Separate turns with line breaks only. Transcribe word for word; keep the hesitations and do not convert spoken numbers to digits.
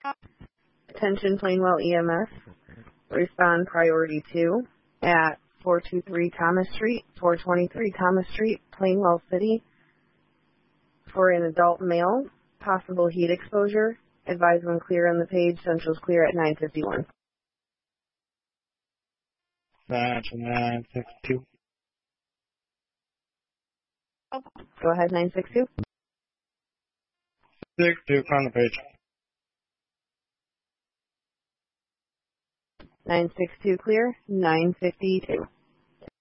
Attention Plainwell E M S. Respond priority two at four two three Thomas Street, four twenty-three Thomas Street, Plainwell City, for an adult male, possible heat exposure. Advise when clear on the page. Central's clear at nine fifty-one.
That's nine six two.
Go ahead, nine six two.
six two on the page.
nine six two clear, nine fifty-two.